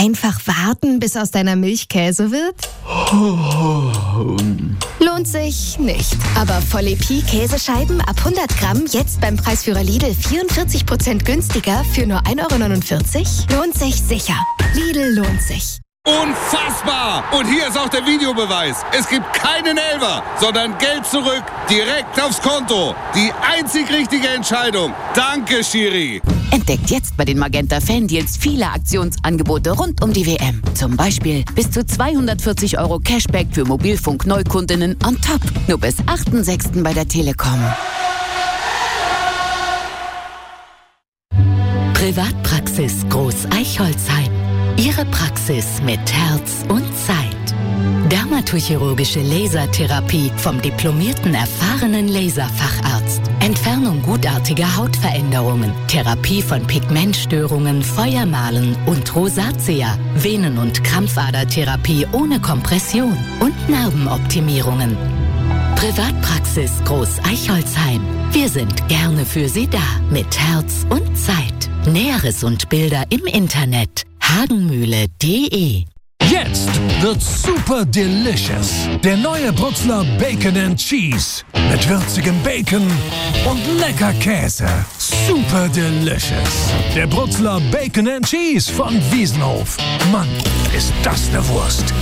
Einfach warten, bis aus deiner Milch Käse wird? Lohnt sich nicht. Aber Voll-Epi-Käsescheiben ab 100 Gramm jetzt beim Preisführer Lidl 44% günstiger für nur 1,49 €? Lohnt sich sicher. Lidl lohnt sich. Unfassbar! Und hier ist auch der Videobeweis. Es gibt keinen Elfer, sondern Geld zurück, direkt aufs Konto. Die einzig richtige Entscheidung. Danke, Schiri. Entdeckt jetzt bei den Magenta Fan-Deals viele Aktionsangebote rund um die WM. Zum Beispiel bis zu 240 € Cashback für Mobilfunk-Neukundinnen on top. Nur bis 8.6. bei der Telekom. Privatpraxis Groß-Eichholzheim. Ihre Praxis mit Herz und Zeit. Dermatochirurgische Lasertherapie vom diplomierten, erfahrenen Laserfacharzt. Entfernung gutartiger Hautveränderungen. Therapie von Pigmentstörungen, Feuermalen und Rosatia. Venen- und Krampfadertherapie ohne Kompression. Und Narbenoptimierungen. Privatpraxis Groß-Eichholzheim. Wir sind gerne für Sie da. Mit Herz und Zeit. Näheres und Bilder im Internet. hagenmühle.de. Jetzt wird's super delicious. Der neue Brutzler Bacon and Cheese. Mit würzigem Bacon und lecker Käse. Super delicious. Der Brutzler Bacon and Cheese von Wiesenhof. Mann, ist das eine Wurst.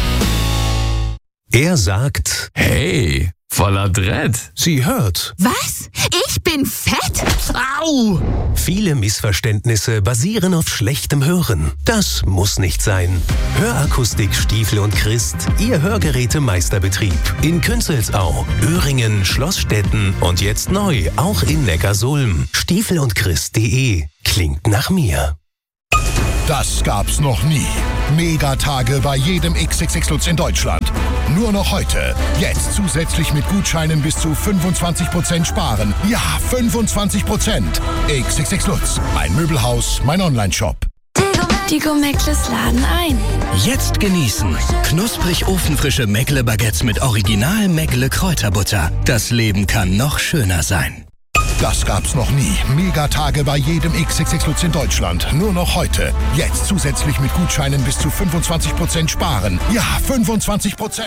Er sagt, hey, voller Dread. Sie hört. Was? Ich bin fett? Au! Viele Missverständnisse basieren auf schlechtem Hören. Das muss nicht sein. Hörakustik Stiefel und Christ, Ihr Hörgerätemeisterbetrieb. In Künzelsau, Öhringen, Schlossstetten und jetzt neu auch in Neckarsulm. stiefelundchrist.de. Klingt nach mir. Das gab's noch nie. Megatage bei jedem XXX Lutz in Deutschland. Nur noch heute. Jetzt zusätzlich mit Gutscheinen bis zu 25% sparen. Ja, 25%. XXX Lutz. Mein Möbelhaus, mein Onlineshop. Die Gomeckles laden ein. Jetzt genießen. Knusprig ofenfrische Meckle-Baguettes mit Original Meckle-Kräuterbutter. Das Leben kann noch schöner sein. Das gab's noch nie. Megatage bei jedem XXX Lutz in Deutschland. Nur noch heute. Jetzt zusätzlich mit Gutscheinen bis zu 25% sparen. Ja, 25%.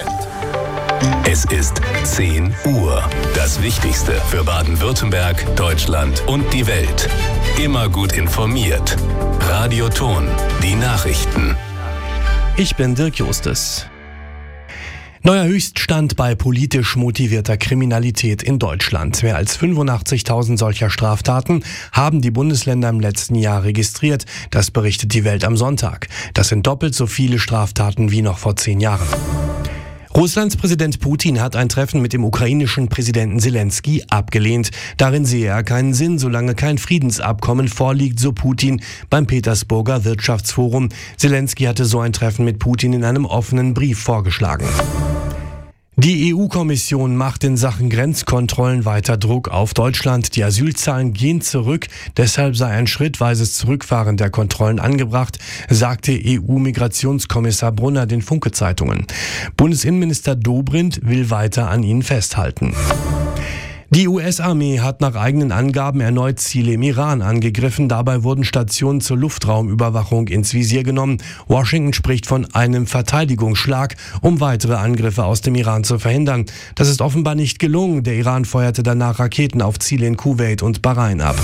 Es ist 10 Uhr. Das Wichtigste für Baden-Württemberg, Deutschland und die Welt. Immer gut informiert. Radio Ton, die Nachrichten. Ich bin Dirk Justus. Neuer Höchststand bei politisch motivierter Kriminalität in Deutschland. Mehr als 85.000 solcher Straftaten haben die Bundesländer im letzten Jahr registriert. Das berichtet die Welt am Sonntag. Das sind doppelt so viele Straftaten wie noch vor 10 Jahren. Russlands Präsident Putin hat ein Treffen mit dem ukrainischen Präsidenten Zelensky abgelehnt. Darin sehe er keinen Sinn, solange kein Friedensabkommen vorliegt, so Putin beim Petersburger Wirtschaftsforum. Zelensky hatte so ein Treffen mit Putin in einem offenen Brief vorgeschlagen. Die EU-Kommission macht in Sachen Grenzkontrollen weiter Druck auf Deutschland. Die Asylzahlen gehen zurück, deshalb sei ein schrittweises Zurückfahren der Kontrollen angebracht, sagte EU-Migrationskommissar Brunner den Funke-Zeitungen. Bundesinnenminister Dobrindt will weiter an ihnen festhalten. Die US-Armee hat nach eigenen Angaben erneut Ziele im Iran angegriffen. Dabei wurden Stationen zur Luftraumüberwachung ins Visier genommen. Washington spricht von einem Verteidigungsschlag, um weitere Angriffe aus dem Iran zu verhindern. Das ist offenbar nicht gelungen. Der Iran feuerte danach Raketen auf Ziele in Kuwait und Bahrain ab.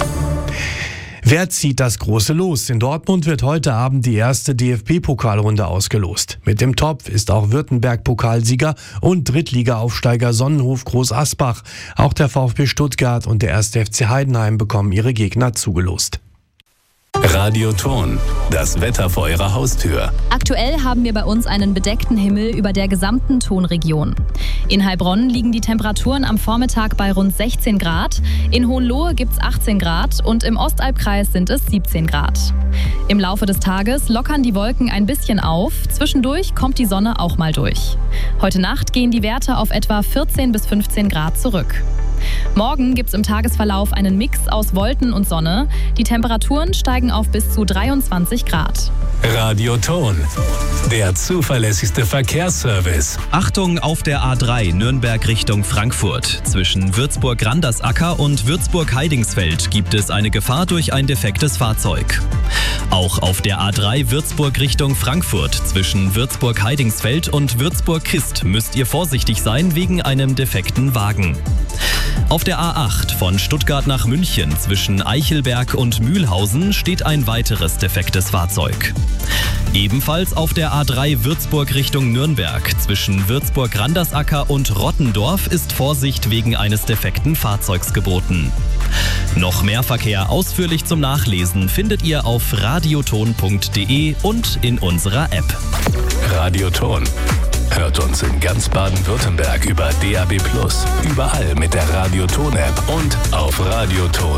Wer zieht das große Los? In Dortmund wird heute Abend die erste DFB-Pokalrunde ausgelost. Mit dem Topf ist auch Württemberg-Pokalsieger und Drittliga-Aufsteiger Sonnenhof Groß Asbach. Auch der VfB Stuttgart und der 1. FC Heidenheim bekommen ihre Gegner zugelost. Radio Ton, das Wetter vor Ihrer Haustür. Aktuell haben wir bei uns einen bedeckten Himmel über der gesamten Tonregion. In Heilbronn liegen die Temperaturen am Vormittag bei rund 16 Grad, in Hohenlohe gibt es 18 Grad und im Ostalbkreis sind es 17 Grad. Im Laufe des Tages lockern die Wolken ein bisschen auf, zwischendurch kommt die Sonne auch mal durch. Heute Nacht gehen die Werte auf etwa 14 bis 15 Grad zurück. Morgen gibt es im Tagesverlauf einen Mix aus Wolken und Sonne. Die Temperaturen steigen auf bis zu 23 Grad. Radioton, der zuverlässigste Verkehrsservice. Achtung auf der A3 Nürnberg Richtung Frankfurt. Zwischen Würzburg-Randersacker und Würzburg-Heidingsfeld gibt es eine Gefahr durch ein defektes Fahrzeug. Auch auf der A3 Würzburg Richtung Frankfurt zwischen Würzburg-Heidingsfeld und Würzburg-Christ müsst ihr vorsichtig sein wegen einem defekten Wagen. Auf der A8 von Stuttgart nach München zwischen Eichelberg und Mühlhausen steht ein weiteres defektes Fahrzeug. Ebenfalls auf der A3 Würzburg Richtung Nürnberg zwischen Würzburg-Randersacker und Rottendorf ist Vorsicht wegen eines defekten Fahrzeugs geboten. Noch mehr Verkehr ausführlich zum Nachlesen findet ihr auf radioton.de und in unserer App. Radioton. Hört uns in ganz Baden-Württemberg über DAB+, überall mit der Radioton-App und auf radioton.de.